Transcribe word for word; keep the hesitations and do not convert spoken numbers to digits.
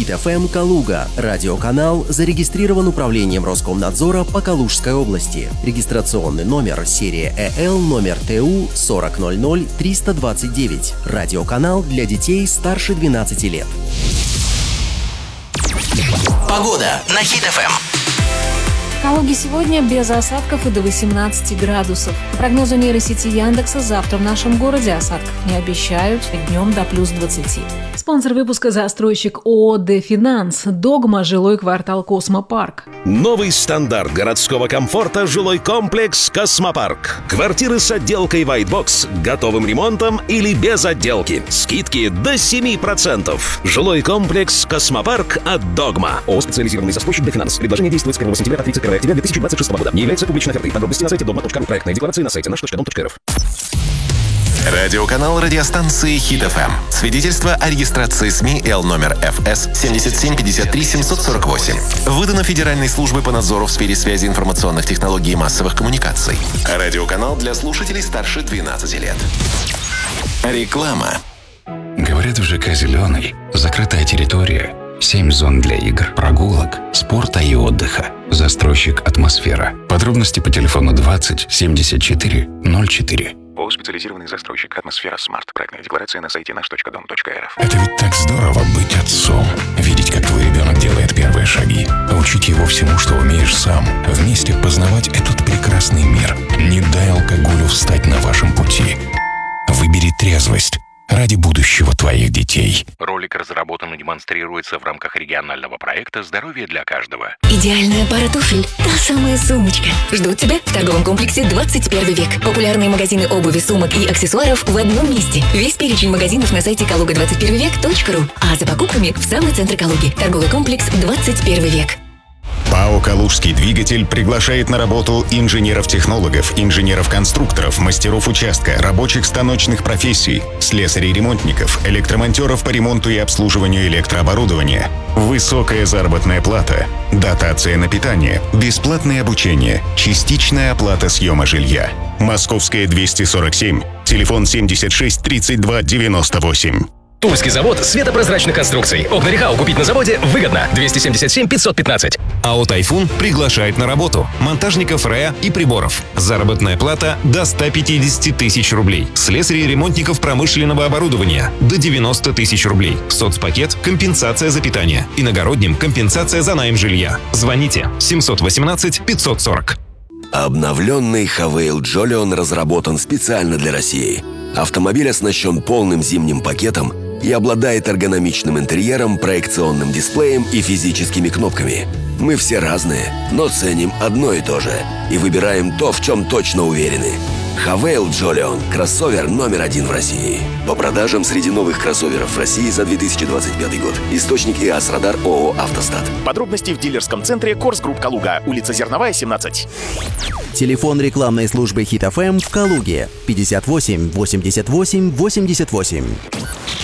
Хит эф эм Калуга. Радиоканал зарегистрирован управлением Роскомнадзора по Калужской области. Регистрационный номер серия ЭЛ номер ТУ сорок ноль ноль триста двадцать девять. Радиоканал для детей старше двенадцати лет. Погода на Хит эф эм. В Калуге сегодня без осадков и до восемнадцати градусов. По прогнозу нейросети Яндекса, завтра в нашем городе осадков не обещают, днем до плюс двадцати. Спонсор выпуска — застройщик ООО «Дефинанс». Догма, жилой квартал «Космопарк». Новый стандарт городского комфорта — жилой комплекс «Космопарк». Квартиры с отделкой White Box, готовым ремонтом или без отделки. Скидки до семи процентов. Жилой комплекс «Космопарк» от Догма. ООО «Специализированный застройщик Дефинанс». Предложение действует с первого сентября по тридцать первое октября две тысячи двадцать шестого года. Не является публичной офертой. Подробности на сайте догма точка ру. Проектная декларация на сайте наш точка дом точка эр эф. Радиоканал радиостанции Хит эф эм. Свидетельство о регистрации СМИ Л номер эф эс семь семь пять три семь сорок восемь. Выдано Федеральной службой по надзору в сфере связи, информационных технологий и массовых коммуникаций. Радиоканал для слушателей старше двенадцати лет. Реклама. Говорят, в ЖК «Зеленый» закрытая территория, семь зон для игр, прогулок, спорта и отдыха. Застройщик «Атмосфера». Подробности по телефону двадцать семьдесят четыре ноль четыре. ООО «Специализированный застройщик Атмосфера Смарт». Проектная декларация на сайте наш точка дом точка эр эф. Это ведь так здорово быть отцом. Видеть, как твой ребенок делает первые шаги. Учить его всему, что умеешь сам. Вместе познавать этот прекрасный мир. Не дай алкоголю встать на вашем пути. Выбери трезвость ради будущего твоих детей. Ролик разработан и демонстрируется в рамках регионального проекта «Здоровье для каждого». Идеальная пара туфель. Та самая сумочка. Ждут тебя в торговом комплексе «двадцать первый век». Популярные магазины обуви, сумок и аксессуаров в одном месте. Весь перечень магазинов на сайте калуга двадцать первый век точка ру. А за покупками в самый центр Калуги. Торговый комплекс «двадцать первый век». ПАО «Калужский двигатель» приглашает на работу инженеров-технологов, инженеров-конструкторов, мастеров участка, рабочих станочных профессий, слесарей-ремонтников, электромонтеров по ремонту и обслуживанию электрооборудования. Высокая заработная плата, дотация на питание, бесплатное обучение, частичная оплата съема жилья. Московская двести сорок семь, телефон семьдесят шесть тридцать два девяносто восемь. Тульский завод светопрозрачных конструкций. Окна Рехау купить на заводе выгодно. двести семьдесят семь пятьсот пятнадцать. АО «Тайфун» приглашает на работу монтажников РЭА и приборов. Заработная плата до ста пятидесяти тысяч рублей. Слесарей и ремонтников промышленного оборудования до девяноста тысяч рублей. Соцпакет – компенсация за питание. Иногородним – компенсация за найм жилья. Звоните семьсот восемнадцать пятьсот сорок. Обновленный Хавейл Джолион разработан специально для России. Автомобиль оснащен полным зимним пакетом и обладает эргономичным интерьером, проекционным дисплеем и физическими кнопками. Мы все разные, но ценим одно и то же и выбираем то, в чем точно уверены. Хавейл Джолион – кроссовер номер один в России. По продажам среди новых кроссоверов в России за две тысячи двадцать пятый год. Источник ИАС Радар ООО «Автостат». Подробности в дилерском центре Корс Групп Калуга, улица Зерновая, семнадцать. Телефон рекламной службы Хит эф эм в Калуге пятьдесят восемь восемьдесят восемь восемьдесят восемь.